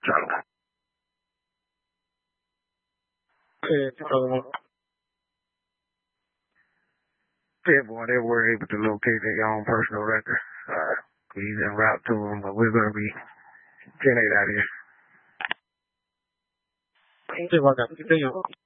Yeah, boy, they were able to locate their own personal record. He's en route to them, but we're going to be 10-8 out here.